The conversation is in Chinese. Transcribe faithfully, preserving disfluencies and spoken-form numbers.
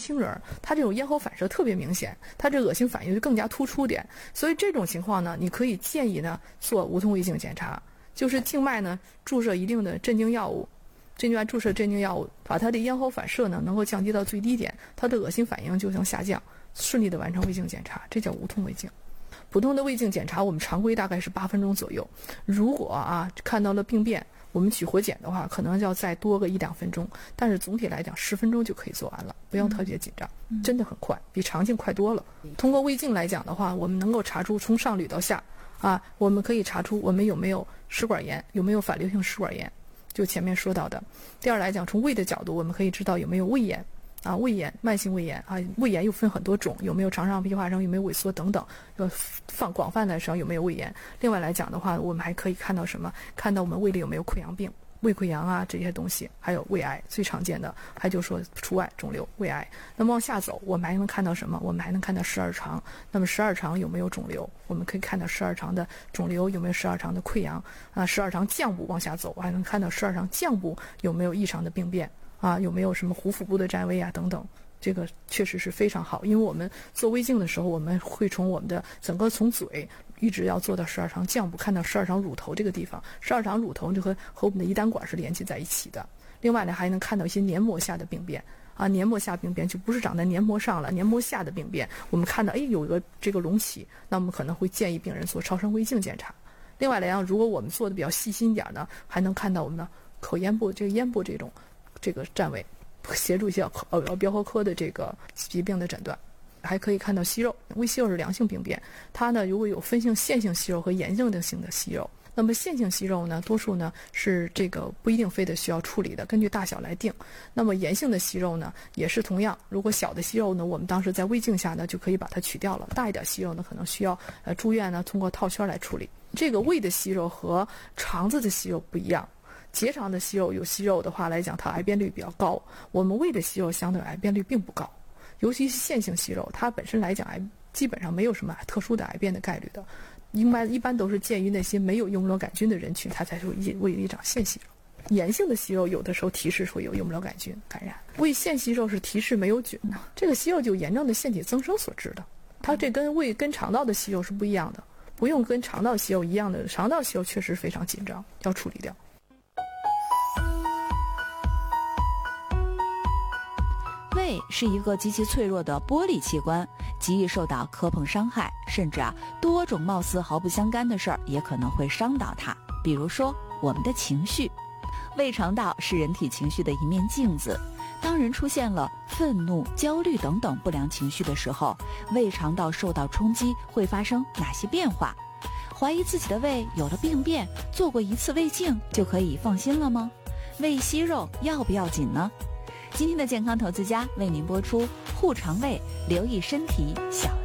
轻人，他这种咽喉反射特别明显，他这恶心反应就更加突出点。所以这种情况呢，你可以建议呢做无痛胃镜检查，就是静脉呢注射一定的镇静药物，静脉注射镇静药物，把他的咽喉反射呢能够降低到最低点，他的恶心反应就能下降，顺利的完成胃镜检查，这叫无痛胃镜。普通的胃镜检查我们常规大概是八分钟左右，如果啊看到了病变，我们取活检的话可能要再多个一两分钟，但是总体来讲十分钟就可以做完了，不用特别紧张、嗯、真的很快，比肠镜快多了。通过胃镜来讲的话，我们能够查出从上捋到下啊，我们可以查出我们有没有食管炎，有没有反流性食管炎，就前面说到的。第二来讲，从胃的角度我们可以知道有没有胃炎啊，胃炎、慢性胃炎啊，胃炎又分很多种，有没有肠上皮化生，有没有萎缩等等，要放广泛来说有没有胃炎。另外来讲的话，我们还可以看到什么？看到我们胃里有没有溃疡病，胃溃疡啊这些东西，还有胃癌最常见的，还就说除外肿瘤、胃癌。那么往下走，我们还能看到什么？我们还能看到十二肠。那么十二肠有没有肿瘤？我们可以看到十二肠的肿瘤有没有十二肠的溃疡啊？十二肠降部往下走，还能看到十二肠降部有没有异常的病变。啊，有没有什么壶腹部的占位啊等等，这个确实是非常好。因为我们做胃镜的时候，我们会从我们的整个从嘴一直要做到十二肠降部，看到十二肠乳头这个地方，十二肠乳头就和和我们的胰胆管是连接在一起的。另外呢，还能看到一些黏膜下的病变啊，黏膜下病变就不是长在黏膜上了，黏膜下的病变，我们看到哎有一个这个隆起，那我们可能会建议病人做超声胃镜检查。另外来讲，如果我们做的比较细心一点呢，还能看到我们的口咽部这个咽部这种这个占位，协助一下呃标核科的这个疾病的诊断。还可以看到息肉，胃息肉是良性病变，它呢如果有分性腺性息肉和炎症性的息肉。那么腺性息肉呢，多数呢是这个不一定非得需要处理的，根据大小来定。那么炎性的息肉呢，也是同样，如果小的息肉呢，我们当时在胃镜下呢就可以把它取掉了；大一点息肉呢，可能需要呃住院呢通过套圈来处理。这个胃的息肉和肠子的息肉不一样。结肠的息肉有息肉的话来讲，它癌变率比较高。我们胃的息肉相对癌变率并不高，尤其是腺性息肉，它本身来讲癌基本上没有什么特殊的癌变的概率的，应该一般都是鉴于那些没有幽门螺杆菌的人群，它才会胃里长腺息肉。炎性的息肉有的时候提示说有幽门螺杆菌感染，胃腺息肉是提示没有菌的，这个息肉就炎症的腺体增生所致的，它这跟胃跟肠道的息肉是不一样的，不用跟肠道息肉一样的，肠道息肉确实非常紧张，要处理掉。 胃是一个极其脆弱的玻璃器官，极易受到磕碰伤害，甚至啊多种貌似毫不相干的事儿也可能会伤到它。比如说我们的情绪，胃肠道是人体情绪的一面镜子。当人出现了愤怒、焦虑等等不良情绪的时候，胃肠道受到冲击会发生哪些变化？怀疑自己的胃有了病变，做过一次胃镜就可以放心了吗？胃息肉要不要紧呢？今天的健康投资家为您播出护肠胃，留意身体小